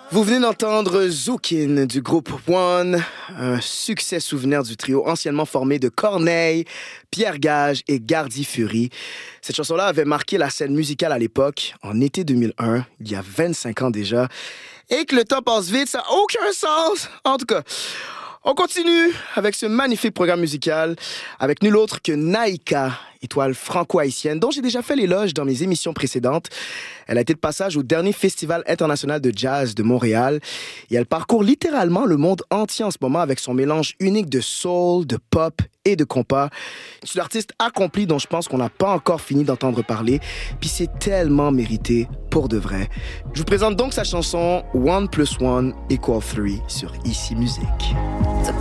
Vous venez d'entendre Zoukin du groupe One, un succès souvenir du trio anciennement formé de Corneille, Pierre Gage et Gardy Fury. Cette chanson-là avait marqué la scène musicale à l'époque, en été 2001, il y a 25 ans déjà. Et que le temps passe vite, ça n'a aucun sens. En tout cas, on continue avec ce magnifique programme musical avec nul autre que Naïka, étoile franco-haïtienne, dont j'ai déjà fait l'éloge dans mes émissions précédentes. Elle a été de passage au dernier Festival international de jazz de Montréal et elle parcourt littéralement le monde entier en ce moment avec son mélange unique de soul, de pop et de compas. C'est une artiste accomplie dont je pense qu'on n'a pas encore fini d'entendre parler, puis c'est tellement mérité pour de vrai. Je vous présente donc sa chanson One + One = 3 sur Ici Musique.